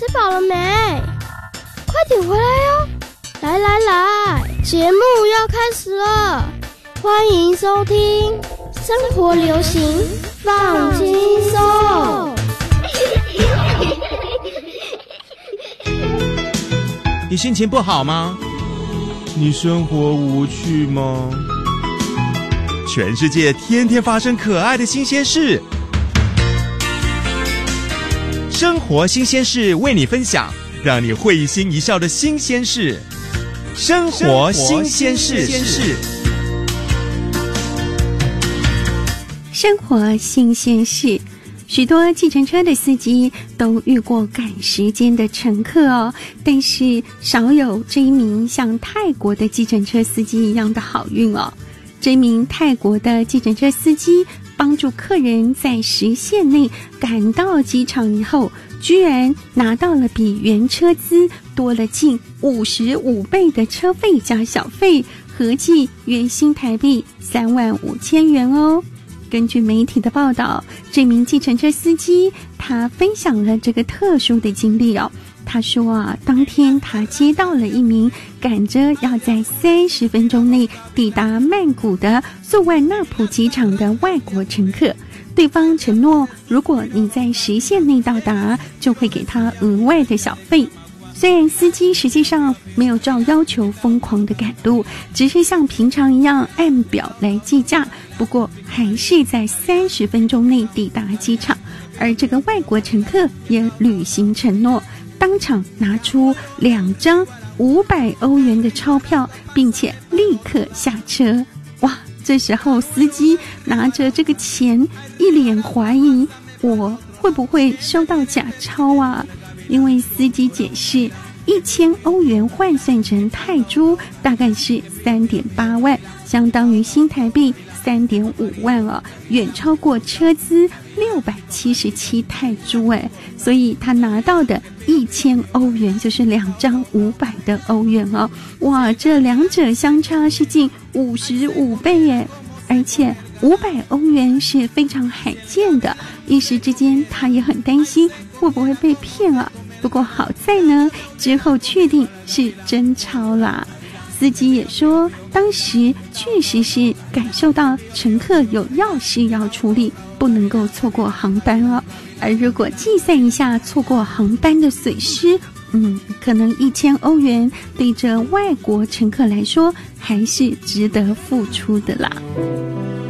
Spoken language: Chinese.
吃饱了没？快点回来哟！来来来，节目要开始了，欢迎收听生活流行放轻松。 你心情不好吗？你生活无趣吗？全世界天天发生可爱的新鲜事，生活新鲜事为你分享，让你会心一笑的新鲜事。生活新鲜事， 生活新鲜事。许多计程车的司机都遇过赶时间的乘客哦，但是少有这一名像泰国的计程车司机一样的好运哦。这名泰国的计程车司机帮助客人在时限内赶到机场以后，居然拿到了比原车资多了近55倍的车费加小费，合计约新台币35000元哦。根据媒体的报道，这名计程车司机他分享了这个特殊的经历哦。他说当天他接到了一名赶着要在30分钟内抵达曼谷的素万纳普机场的外国乘客，对方承诺如果你在时限内到达，就会给他额外的小费。虽然司机实际上没有照要求疯狂的赶路，只是像平常一样按表来计价，不过还是在30分钟内抵达机场。而这个外国乘客也履行承诺，当场拿出2张500欧元的钞票，并且立刻下车。哇，这时候司机拿着这个钱，一脸怀疑，我会不会收到假钞啊？因为司机解释，1000欧元换算成泰铢大概是3.8万，相当于新台币3.5万哦，远超过车资677泰铢哎，所以他拿到的1000欧元就是2张500的欧元哦，哇，这两者相差是近55倍耶，而且500欧元是非常罕见的，一时之间他也很担心会不会被骗啊。不过好在呢，之后确定是真钞啦。司机也说，当时确实是感受到乘客有要事要处理，不能够错过航班哦。而如果计算一下错过航班的损失，可能1000欧元对这外国乘客来说还是值得付出的啦。